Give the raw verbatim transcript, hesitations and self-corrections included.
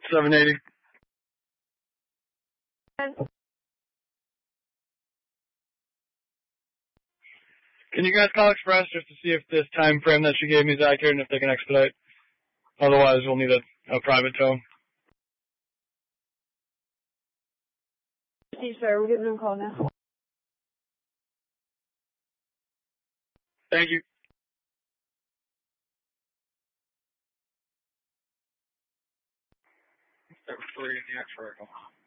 seven eighty. Can you guys call Express just to see if this time frame that she gave me is accurate and if they can expedite? Otherwise, we'll need a, a private tow. Steve, sir, we're getting a call now. Thank you. Step three, the X-ray.